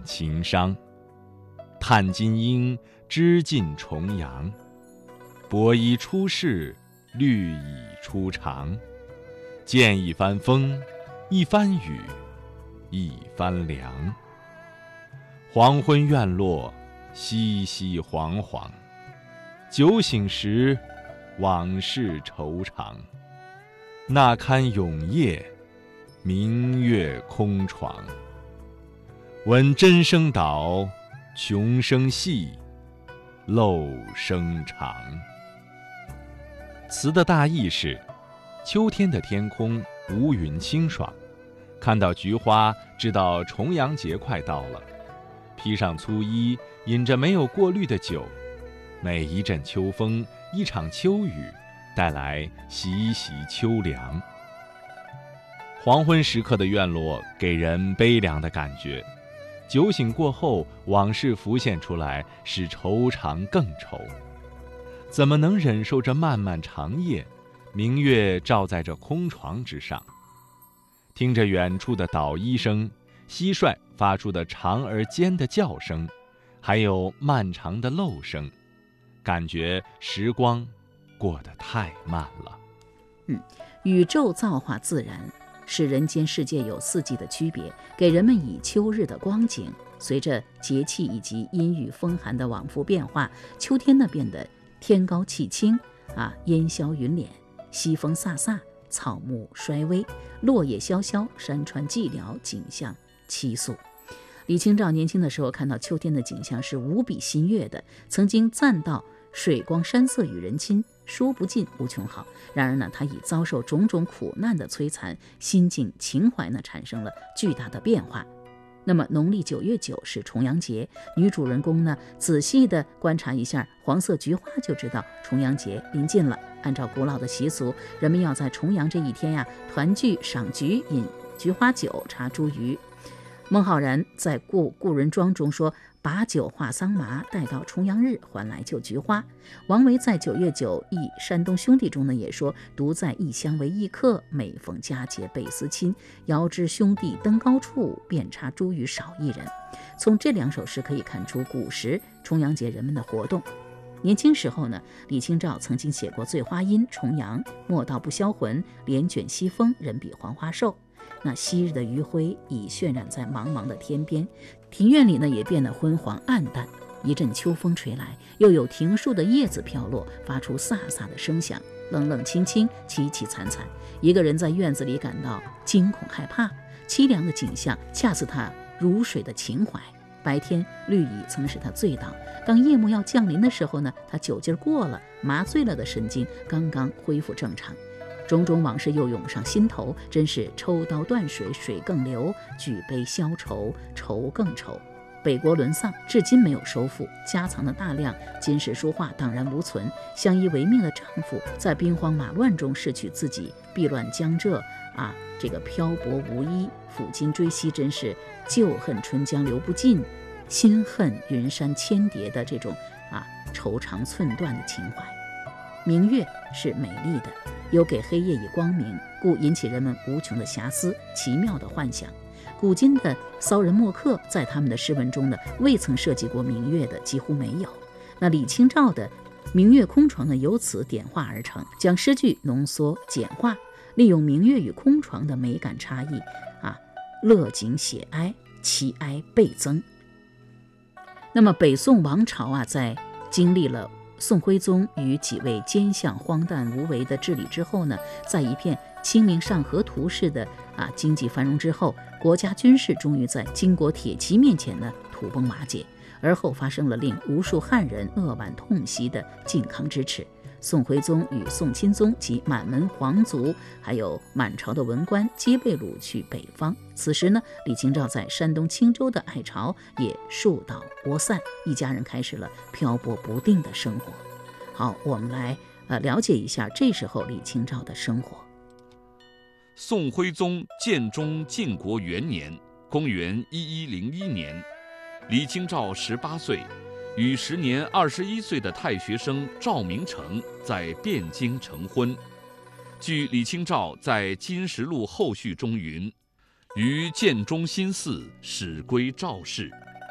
情伤。探金鹰，知尽重阳。薄衣出世，绿蚁出墙。见一番风，一番雨，一番凉。黄昏院落，熙熙攘攘。酒醒时，往事惆怅。那堪永夜，明月空床。闻真声倒，穷声细，漏声长。词的大意是：秋天的天空无云清爽，看到菊花，知道重阳节快到了。披上粗衣，饮着没有过滤的酒，每一阵秋风，一场秋雨，带来习习秋凉。黄昏时刻的院落给人悲凉的感觉，酒醒过后，往事浮现出来，使愁肠更愁。怎么能忍受这漫漫长夜，明月照在这空床之上？听着远处的捣衣声，蟋蟀发出的长而尖的叫声，还有漫长的漏声，感觉时光过得太慢了。 宇宙造化自然，使人间世界有四季的区别，给人们以秋日的光景。随着节气以及阴雨风寒的往复变化，秋天呢变得天高气清烟消云敛，西风飒飒，草木衰微，落叶萧萧，山川寂寥，景象凄肃。李清照年轻的时候看到秋天的景象是无比欣悦的，曾经赞道水光山色与人亲，说不尽无穷好。然而呢，他已遭受种种苦难的摧残，心境情怀呢产生了巨大的变化。那么农历9月9是重阳节，女主人公呢仔细地观察一下黄色菊花，就知道重阳节临近了。按照古老的习俗，人们要在重阳这一天团聚赏菊，饮菊花酒，插茱萸。孟浩然在故人庄中说：把酒话桑麻，待到重阳日，还来就菊花。王维在9月9忆山东兄弟中呢也说：独在异乡为异客，每逢佳节倍思亲。遥知兄弟登高处，遍插茱萸少一人。从这2首诗可以看出古时重阳节人们的活动。年轻时候呢，李清照曾经写过《醉花阴》《重阳》《莫道不销魂》《帘卷西风》《人比黄花瘦》。那昔日的余晖已渲染在茫茫的天边，庭院里呢也变得昏黄暗淡。一阵秋风吹来，又有庭树的叶子飘落，发出飒飒的声响，冷冷清清，凄凄惨惨。一个人在院子里感到惊恐害怕，凄凉的景象恰似他如水的情怀。白天绿蚁曾使他醉倒，当夜幕要降临的时候呢，他酒劲过了，麻醉了的神经刚刚恢复正常。种种往事又涌上心头，真是抽刀断水，水更流；举杯消愁，愁更愁。北国沦丧，至今没有收复，家藏的大量金石书画荡然无存。相依为命的丈夫在兵荒马乱中逝去自己，避乱江浙这个漂泊无依，抚今追昔，真是旧恨春江流不尽，新恨云山千叠的这种愁肠寸断的情怀。明月是美丽的，有给黑夜以光明，故引起人们无穷的遐思，奇妙的幻想。古今的骚人墨客在他们的诗文中呢，未曾涉及过明月的几乎没有。那李清照的明月空床呢，由此点化而成，将诗句浓缩简化，利用明月与空床的美感差异乐景写哀，其哀倍增。那么北宋王朝在经历了宋徽宗与几位奸相荒诞无为的治理之后呢，在一片清明上河图式的经济繁荣之后，国家军事终于在金国铁骑面前呢土崩瓦解。而后发生了令无数汉人扼腕痛惜的靖康之耻。宋徽宗与宋钦宗及满门皇族还有满朝的文官皆被掳去北方。此时呢，李清照在山东青州的爱巢也树倒窝散，一家人开始了漂泊不定的生活。好，我们来了解一下这时候李清照的生活。 宋徽宗建中靖国元年，公元1101年，李清照18岁，与时年21岁的太学生赵明诚在汴京成婚。据李清照在《金石录后序》中云：“于建中新嗣，始归赵氏，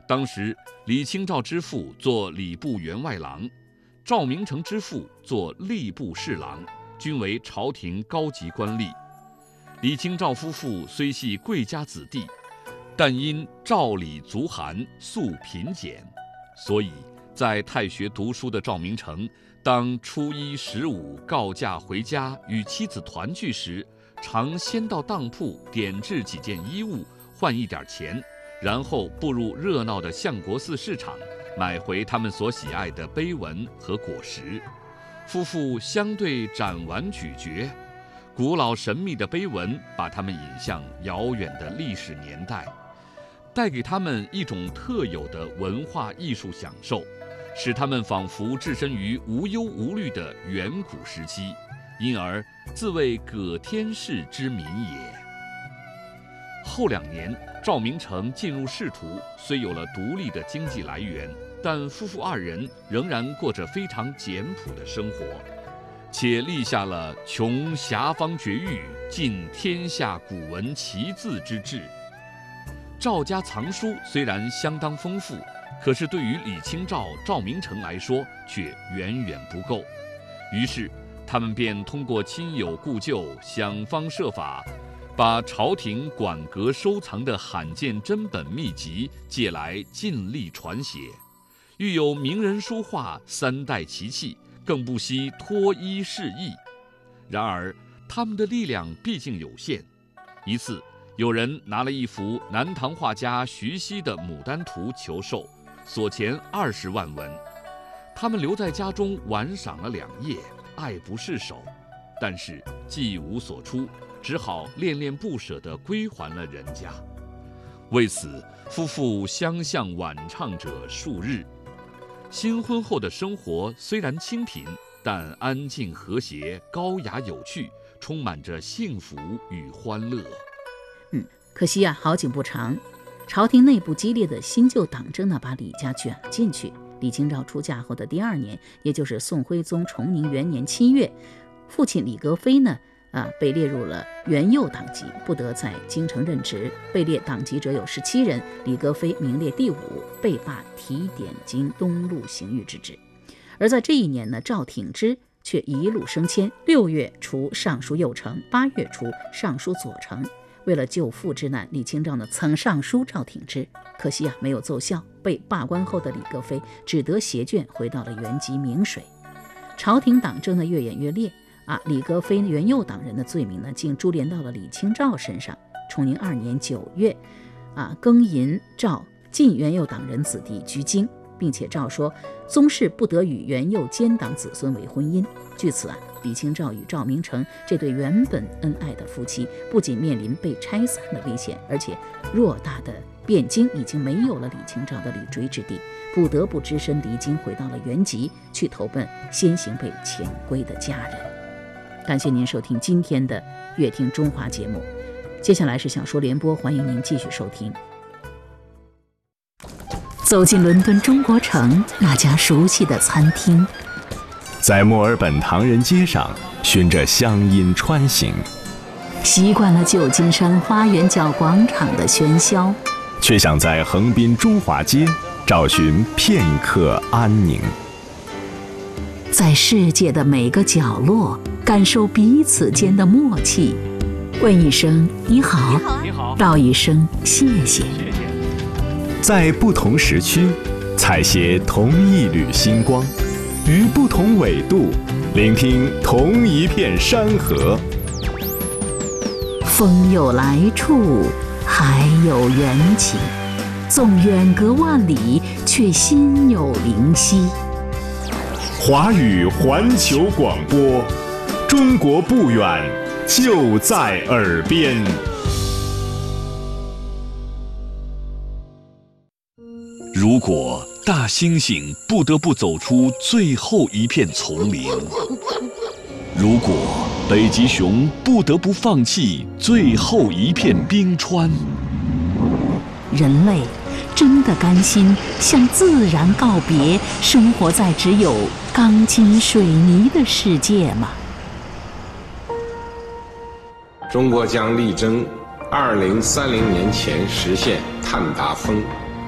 当时李清照之父做礼部员外郎，赵明诚之父做吏部侍郎，均为朝廷高级官吏。李清照夫妇虽系贵家子弟，但因赵李族寒，素贫俭，所以在太学读书的赵明诚，当初一15告假回家与妻子团聚时，常先到当铺点制几件衣物，换一点钱，然后步入热闹的相国寺市场，买回他们所喜爱的碑文和果实。夫妇相对展玩咀嚼，古老神秘的碑文把他们引向遥远的历史年代，带给他们一种特有的文化艺术享受，使他们仿佛置身于无忧无虑的远古时期，因而自谓葛天氏之民也。后2年，赵明诚进入仕途，虽有了独立的经济来源，但夫妇2人仍然过着非常简朴的生活，且立下了穷遐方绝域，尽天下古文奇字之志。赵家藏书虽然相当丰富，可是对于李清照、赵明诚来说却远远不够。于是他们便通过亲友故旧，想方设法把朝廷馆阁收藏的罕见珍本秘籍借来尽力传写，欲有名人书画3代奇器，更不惜托衣示意。然而他们的力量毕竟有限。一次，有人拿了一幅南唐画家徐熙的《牡丹图》求售，所钱20万文。他们留在家中玩赏了2夜，爱不释手，但是既无所出，只好恋恋不舍地归还了人家。为此，夫妇相向晚唱者数日。新婚后的生活虽然清贫，但安静和谐，高雅有趣，充满着幸福与欢乐。 可惜啊，好景不长，朝廷内部激烈的新旧党争呢，把李家卷了进去。李清照出嫁后的第2年，也就是宋徽宗崇宁元年7月，父亲李格非呢，被列入了元佑党籍，不得在京城任职。被列党籍者有17人，李格非名列第5，被罢提点京东路刑狱之职。而在这一年呢，赵挺之却一路升迁，6月除尚书右丞，8月除尚书左丞。为了救父之难，李清照呢曾上书赵挺之，可惜没有奏效。被罢官后的李格非只得携眷回到了原籍明水。朝廷党争呢越演越烈李格非元佑党人的罪名呢竟株连到了李清照身上。崇宁2年9月庚寅，诏禁元佑党人子弟居京，并且诏说宗室不得与元佑奸党子孙为婚姻。据此李清照与赵明诚这对原本恩爱的夫妻，不仅面临被拆散的危险，而且偌大的汴京已经没有了李清照的立锥之地，不得不只身离京，回到了原籍，去投奔先行被遣归的家人。感谢您收听今天的乐听中华节目，接下来是小说联播，欢迎您继续收听。走进伦敦中国城那家熟悉的餐厅， 在墨尔本唐人街上循着乡音穿行， 习惯了旧金山花园角广场的喧嚣， 却想在横滨中华街找寻片刻安宁。 在世界的每个角落感受彼此间的默契，问一声你好，道一声谢谢。 在不同时区采撷同一缕星光，于不同纬度聆听同一片山河。 风有来处，海有缘起，纵远隔万里，却心有灵犀。 华语环球广播，中国不远，就在耳边。 如果大猩猩不得不走出最后一片丛林，如果北极熊不得不放弃最后一片冰川， 人类真的甘心向自然告别，生活在只有钢筋水泥的世界吗？ 中国将力争2030年前实现碳达峰。